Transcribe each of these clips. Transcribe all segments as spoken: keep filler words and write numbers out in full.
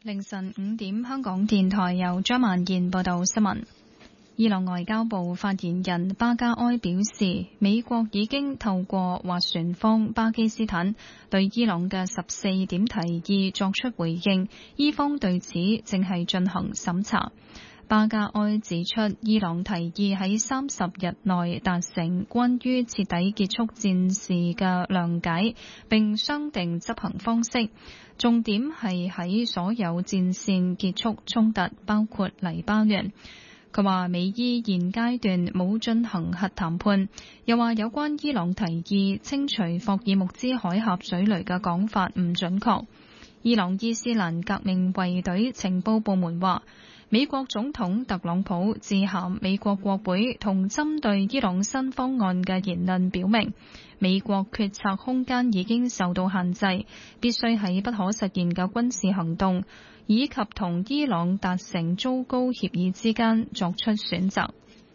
凌晨五點，香港電台由張曼燕報道新聞。伊朗外交部發言人巴加埃表示，美國已經透過斡旋方巴基斯坦對伊朗嘅十四點提議作出回應，伊方對此正係進行審查。巴加埃指出，伊朗提議喺三十日內達成關於徹底結束戰事嘅諒解，並商定執行方式，重點係喺所有戰線結束衝突，包括黎巴嫩。佢話美伊現階段冇進行核談判，又話有關伊朗提議清除霍爾木茲海峽水雷嘅講法唔準確。伊朗伊斯蘭革命衛隊情報部門話，美國總統特朗普致函美國國會同針對伊朗新方案嘅言論表明，美國決策空間已經受到限制，必須喺不可實現嘅軍事行動以及同伊朗達成糟糕協議之間作出選擇。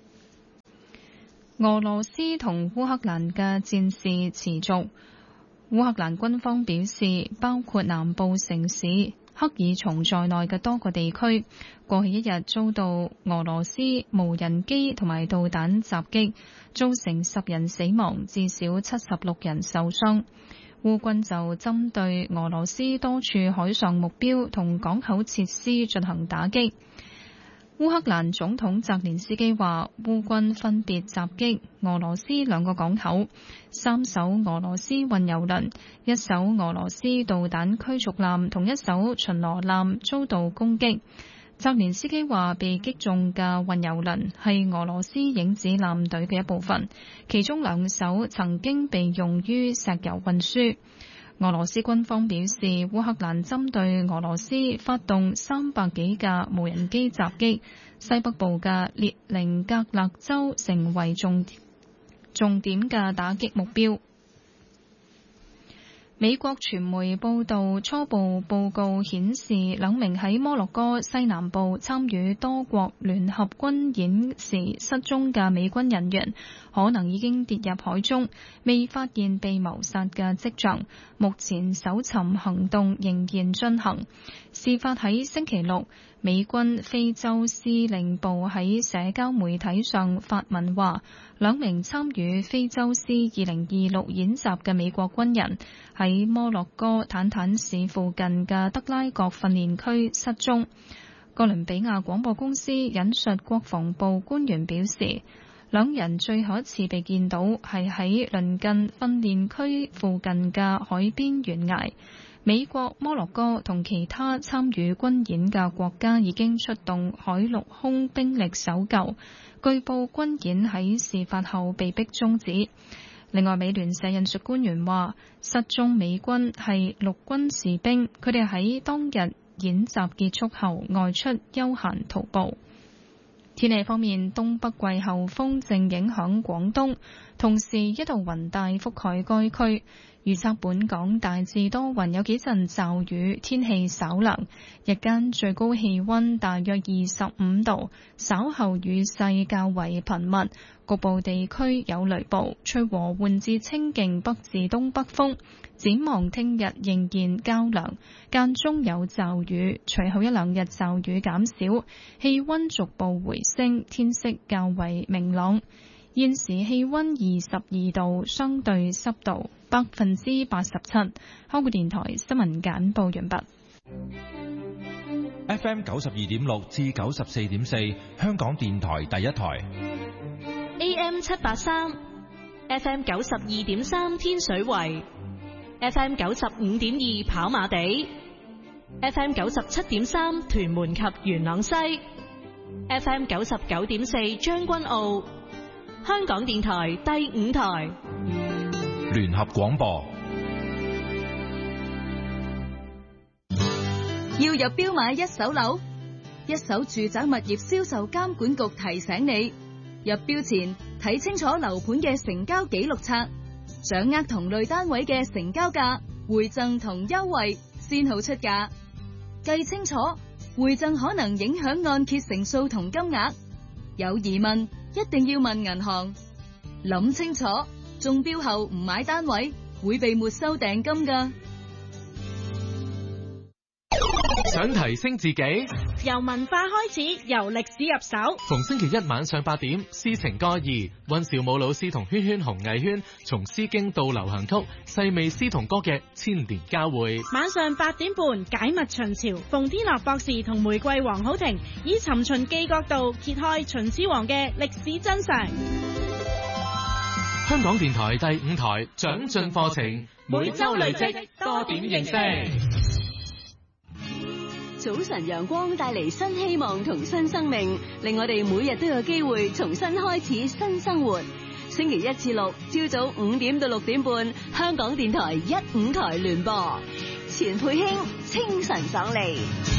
俄羅斯同烏克蘭嘅戰事持續，烏克蘭軍方表示，包括南部城市克爾松在內嘅多個地區，過去一日遭到俄羅斯無人機同埋導彈襲擊，造成十人死亡，至少七十六人受傷。烏軍就針對俄羅斯多處海上目標同港口設施進行打擊。烏克蘭總統澤連斯基話，烏軍分別襲擊俄羅斯兩個港口、三艘俄羅斯運油輪、一艘俄羅斯導彈驅逐艦同一艘巡邏艦遭到攻擊。澤連斯基話，被擊中嘅運油輪係俄羅斯影子艦隊嘅一部分，其中兩艘曾經被用於石油運輸。俄羅斯軍方表示，烏克蘭針對俄羅斯發動三百幾架無人機襲擊，西北部嘅列寧格勒州成為重重點嘅打擊目標。美國傳媒報道，初步報告顯示，兩名喺摩洛哥西南部參與多國聯合軍演時失蹤嘅美軍人員，可能已經跌入海中，未發現被謀殺嘅跡象。目前搜尋行動仍然進行。事發喺星期六，美軍非洲司令部喺社交媒體上發文話，兩名參與非洲獅二零二六演習嘅美國軍人喺摩洛哥坦坦市附近嘅德拉各訓練區失蹤。哥倫比亞廣播公司引述國防部官員表示，兩人最後一次被見到係喺鄰近訓練區附近嘅海邊懸崖。美國、摩洛哥同其他參與軍演嘅國家已經出動海陸空兵力搜救，據報軍演喺事發後被迫終止。另外，美聯社引述官員話，失蹤美軍係陸軍士兵，佢哋喺當日演習結束後外出休閒徒步。天氣方面，東北季候風正影響廣東，同時一道雲帶覆蓋該區。預測本港大致多雲，有幾陣驟雨，天氣稍涼，日間最高氣溫大約二十五度，稍後雨勢較為頻密，局部地區有雷暴，吹和緩至清勁北至東北風。展望聽日仍然較涼，間中有驟雨，隨後一兩日驟雨減少，氣溫逐步回升，天色較為明朗。現時氣溫二十二度，相對濕度百分之八十七。香港電台新聞簡報完畢。 F M 九十二點六至九十四點四，香港電台第一台。 A M 七八三 ，F M 九十二點三天水圍 ，F M 九十五點二跑馬地 ，F M 九十七點三屯門及元朗西 ，F M 九十九點四將軍澳。香港電台第五台聯合廣播。 要入標買一手樓，一手住宅物業銷售監管局提醒你，入標前睇清楚樓盤嘅成交記錄冊，掌握同類單位嘅成交價、回贈同優惠，先好出價。計清楚，回贈可能影響按揭成數同金額。有疑問一定要問銀行，諗清楚，中標後唔買單位會被沒收訂金㗎。 十想提升自己？ 由文化開始，由歷史入手。 逢星期一晚上八點，詩情歌兒，溫兆武老師同圈圈紅藝圈從詩經到流行曲，細味詩同歌嘅千年交匯。 晚上八點半，解密秦朝，馮天樂博士同玫瑰黃好婷以尋秦記角度揭開秦始皇嘅歷史真相。 香港電台第五台長進課程，每周累積多點認識。 早晨陽光帶嚟新希望同新生命，令我哋每日都有機會重新開始新生活。星期一至六朝早五點到六點半，香港電台一五台聯播，錢佩卿清晨爽利。